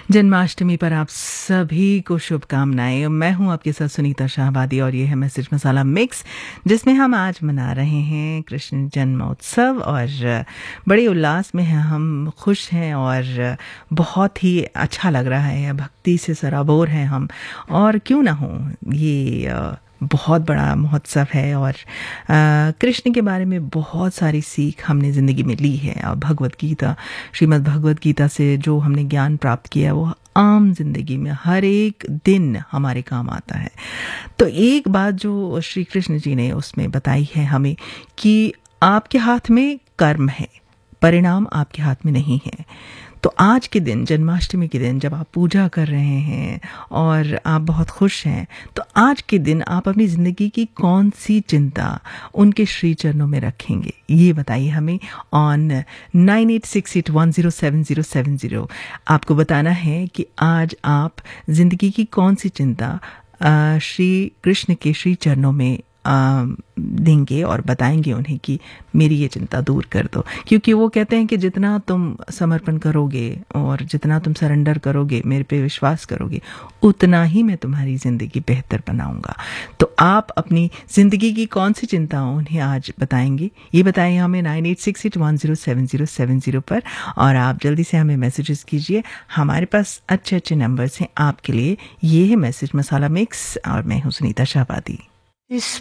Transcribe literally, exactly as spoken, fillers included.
जन्माष्टमी पर आप सभी को शुभकामनाएं। मैं हूं आपके साथ सुनीता शाहबादी और ये है मैसेज मसाला मिक्स, जिसमें हम आज मना रहे हैं कृष्ण जन्मोत्सव और बड़े उल्लास में हैं हम, खुश हैं और बहुत ही अच्छा लग रहा है, भक्ति से सराबोर हैं हम। और क्यों ना हो, ये बहुत बड़ा महोत्सव है और कृष्ण के बारे में बहुत सारी सीख हमने ज़िंदगी में ली है। और भगवत गीता, श्रीमद् भगवत गीता से जो हमने ज्ञान प्राप्त किया वो आम जिंदगी में हर एक दिन हमारे काम आता है। तो एक बात जो श्री कृष्ण जी ने उसमें बताई है हमें कि आपके हाथ में कर्म है, परिणाम आपके हाथ में नहीं है। तो आज के दिन, जन्माष्टमी के दिन, जब आप पूजा कर रहे हैं और आप बहुत खुश हैं, तो आज के दिन आप अपनी ज़िंदगी की कौन सी चिंता उनके श्री चरणों में रखेंगे, ये बताइए हमें on nine eight six eight one zero seven zero seven zero. आपको बताना है कि आज आप ज़िंदगी की कौन सी चिंता श्री कृष्ण के श्री चरणों में देंगे और बताएंगे उन्हें कि मेरी ये चिंता दूर कर दो। क्योंकि वो कहते हैं कि जितना तुम समर्पण करोगे और जितना तुम सरेंडर करोगे, मेरे पे विश्वास करोगे, उतना ही मैं तुम्हारी ज़िंदगी बेहतर बनाऊंगा। तो आप अपनी ज़िंदगी की कौन सी चिंता उन्हें आज बताएंगे, ये बताएं हमें nine eight six eight one zero seven zero seven zero पर। और आप जल्दी से हमें मैसेजेस कीजिए, हमारे पास अच्छे अच्छे नंबर्स हैं आपके लिए। ये है मैसेज मसाला मिक्स और मैं हूँ सुनीता शाहबादी।